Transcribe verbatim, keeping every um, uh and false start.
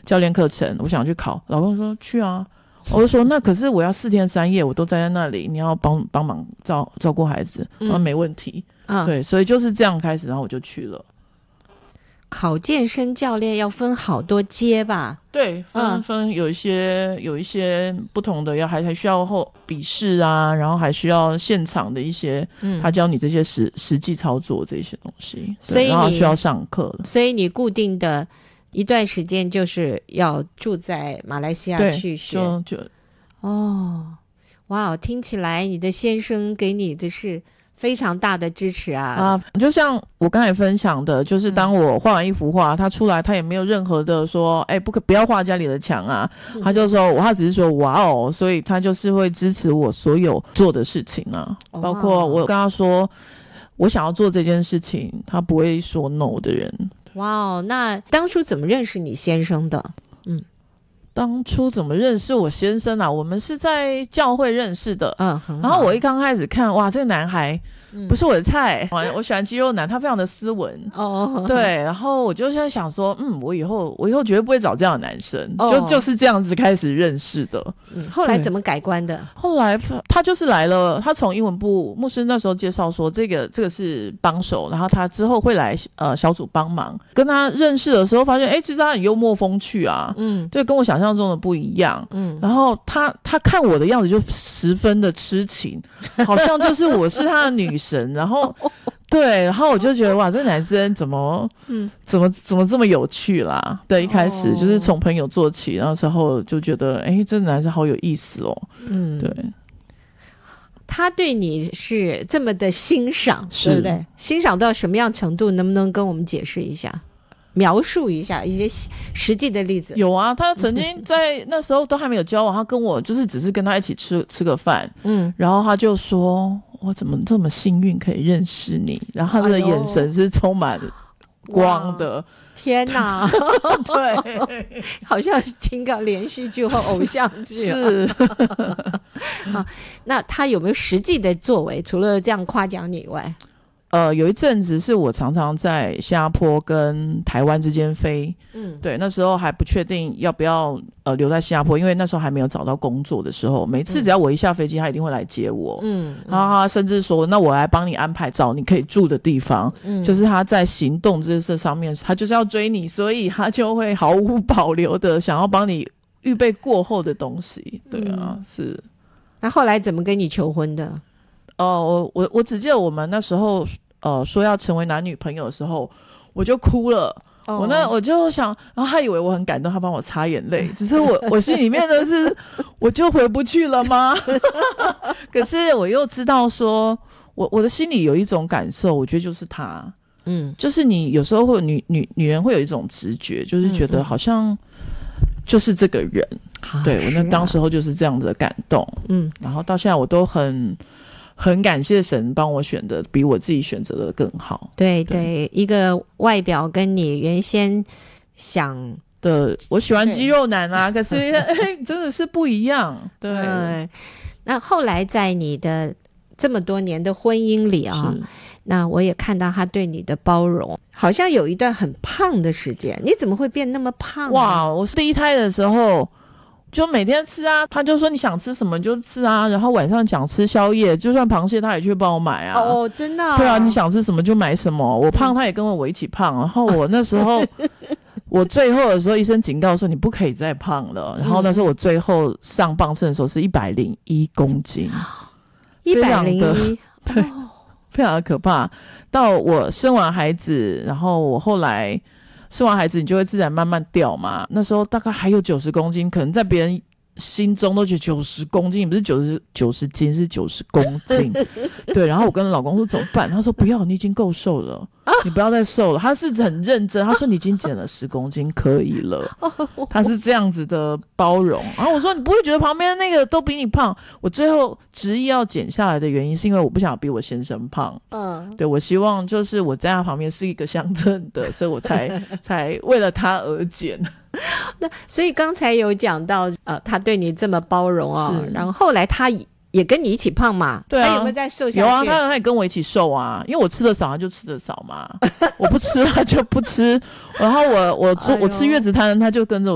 教练课程，我想去考。老公说去啊，我就说那可是我要四天三夜我都待在那里，你要帮帮忙照照顾孩子，嗯，没问题，嗯，对，所以就是这样开始，然后我就去了。 考健身教练要分好多阶吧？ 对，分、嗯、分有一些有一些不同的，要还还需要后笔试啊，然后还需要现场的一些，嗯，他教你这些实实际操作这些东西，所以然后需要上课了。 所以你固定的一段时间就是要住在马来西亚去学， 就就哦，哇，听起来你的先生给你的是非常大的支持啊！ 啊，就像我刚才分享的，就是当我画完一幅画，嗯，他出来，他也没有任何的说，哎，不可不要画家里的墙啊，嗯，他就说，我他只是说，哇哦，所以他就是会支持我所有做的事情啊，哦，包括我跟他说，我想要做这件事情，他不会说 no 的人。 哇哦，那当初怎么认识你先生的？嗯。 当初怎么认识我先生啊？我们是在教会认识的，嗯，然后我一刚开始看，哇，这个男孩不是我的菜，嗯，我喜欢肌肉男，他非常的斯文，哦，对，然后我就在想说，嗯，我以后我以后绝对不会找这样的男生，哦，就就是这样子开始认识的。 嗯，后来怎么改观的？ 后来他就是来了，他从英文部牧师那时候介绍说，这个这个是帮手，然后他之后会来呃小组帮忙。跟他认识的时候，发现哎，其实他很幽默风趣啊，嗯，对，跟我想象中的不一样，嗯，然后他他看我的样子就十分的痴情，好像就是我是他的女神，然后对，然后我就觉得哇，这个男生怎么，嗯，怎么怎么这么有趣啦？对，一开始就是从朋友做起，然后之后就觉得，哎，这个男生好有意思哦，嗯，对。 他对你是这么的欣赏，对不对？欣赏到什么样程度？能不能跟我们解释一下？描述一下一些实际的例子。 有啊，他曾经在那时候都还没有交往，他跟我就是只是跟他一起吃吃个饭，嗯，然后他就说我怎么这么幸运可以认识你，然后他的眼神是充满光的， 天哪对， 好像是听到连续剧或偶像剧是啊。那他有没有实际的作为，除了这样夸奖你以外？ 呃，有一阵子是我常常在新加坡跟台湾之间飞，嗯，对，那时候还不确定要不要呃留在新加坡，因为那时候还没有找到工作的时候，每次只要我一下飞机，他一定会来接我，嗯，然后他甚至说，那我来帮你安排找你可以住的地方，嗯，就是他在行动这事上面，他就是要追你，所以他就会毫无保留的想要帮你预备过后的东西，对啊，嗯，是。 那后来怎么跟你求婚的？ 哦、呃，我我我只记得我们那时候呃说要成为男女朋友的时候，我就哭了。Oh. 我那我就想，然后他以为我很感动，他帮我擦眼泪，只是我我心里面的是，我就回不去了吗？可是我又知道说，我我的心里有一种感受，我觉得就是他，嗯，就是你有时候会女女女人会有一种直觉，就是觉得好像就是这个人，嗯、对、啊、我那当时候就是这样的感动，嗯，然后到现在我都很。很感谢神帮我选的比我自己选择的更好。 对 对, 对，一个外表跟你原先想的，我喜欢肌肉男啊，可是真的是不一样。对、嗯， 那后来在你的这么多年的婚姻里啊，那我也看到他对你的包容，好像有一段很胖的时间，你怎么会变那么胖？ 哇，我是第一胎的时候。就每天吃啊，他就说你想吃什么就吃啊，然后晚上想吃宵夜，就算螃蟹他也去帮我买啊。 哦，真的、啊？ 对啊，你想吃什么就买什么。我胖他也跟我一起胖，然后我那时候我最后的时候医生警告说你不可以再胖了，然后那时候我最后上磅秤的时候是一百零一公斤， 一百零一， 对，非常的可怕。到我生完孩子，然后我后来。生完孩子你就会自然慢慢掉嘛，那时候大概还有九十公斤，可能在别人心中都觉得九十公斤，不是九十九十斤，是九十公斤。对，然后我跟老公说怎么办？他说不要，你已经够瘦了，你不要再瘦了。他是很认真，他说你已经减了十公斤，可以了。他是这样子的包容。然后我说你不会觉得旁边那个都比你胖？我最后执意要减下来的原因是因为我不想比我先生胖。嗯，对，我希望就是我在他旁边是一个相称的，所以我才才为了他而减。 那所以刚才有讲到呃，他对你这么包容啊、哦，然后后来他也跟你一起胖嘛？ 对啊， 他有没有再瘦下去？ 有啊，他他也跟我一起瘦啊，因为我吃的少，他就吃的少嘛，我不吃他就不吃，然后我我做、哎、我吃月子餐，他就跟着我。